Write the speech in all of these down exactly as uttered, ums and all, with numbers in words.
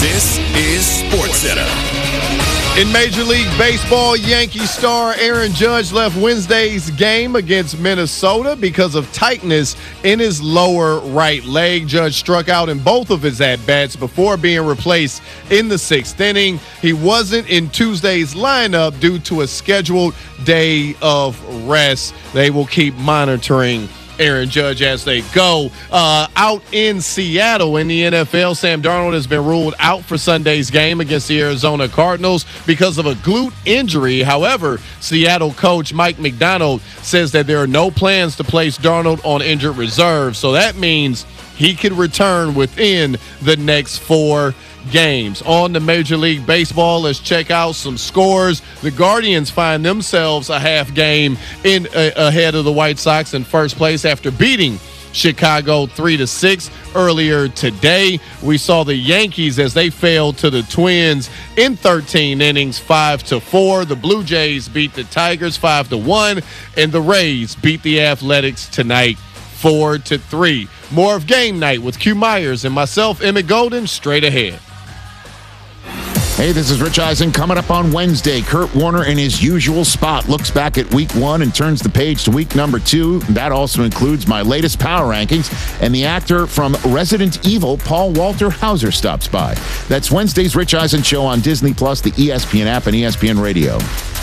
This is SportsCenter. In Major League Baseball, Yankee star Aaron Judge left Wednesday's game against Minnesota because of tightness in his lower right leg. Judge struck out in both of his at-bats before being replaced in the sixth inning. He wasn't in Tuesday's lineup due to a scheduled day of rest. They will keep monitoring Aaron Judge as they go. Uh, out in Seattle in the N F L, Sam Darnold has been ruled out for Sunday's game against the Arizona Cardinals because of a glute injury. However, Seattle coach Mike Macdonald says that there are no plans to place Darnold on injured reserve, so that means he could return within the next four games. On to Major League Baseball, let's check out some scores. The Guardians find themselves a half game in uh, ahead of the White Sox in first place after beating Chicago three to six earlier today. We saw the Yankees as they failed to the Twins in thirteen innings, five to four. The Blue Jays beat the Tigers five to one, and the Rays beat the Athletics tonight four to three. More of Game Night with Q Myers and myself, Emmett Golden, straight ahead. Hey, this is Rich Eisen. Coming up on Wednesday, Kurt Warner in his usual spot looks back at week one and turns the page to week number two. That also includes my latest power rankings, and the actor from Resident Evil, Paul Walter Hauser, stops by. That's Wednesday's Rich Eisen Show on Disney Plus, the E S P N app, and E S P N Radio.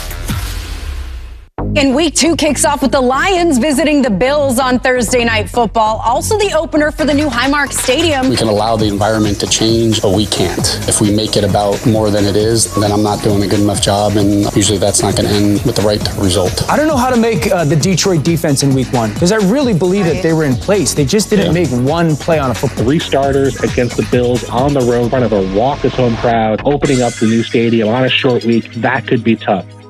And week two kicks off with the Lions visiting the Bills on Thursday Night Football. Also the opener for the new Highmark Stadium. We can allow the environment to change, but we can't. If we make it about more than it is, then I'm not doing a good enough job, and usually that's not going to end with the right result. I don't know how to make uh, the Detroit defense in week one, because I really believe right. that they were in place. They just didn't yeah. make one play on a football. Three starters against the Bills on the road in front of a raucous home crowd, opening up the new stadium on a short week. That could be tough.